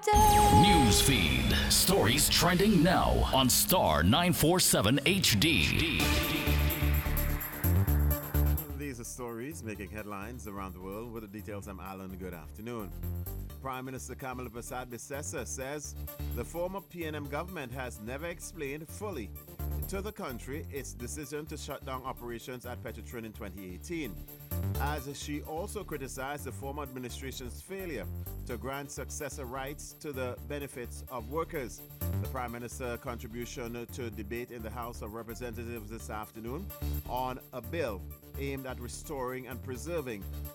News feed. Stories trending now on Star 947 HD. These are stories making headlines around the world. With the details, I'm Alan. Good afternoon. Prime Minister Kamala Persad-Bissessar says the former PNM government has never explained fully to the country its decision to shut down operations at Petrotrin in 2018, as she also criticized the former administration's failure to grant successor rights to the benefits of workers. The Prime Minister's contribution to debate in the House of Representatives this afternoon on a bill aimed at restoring and preserving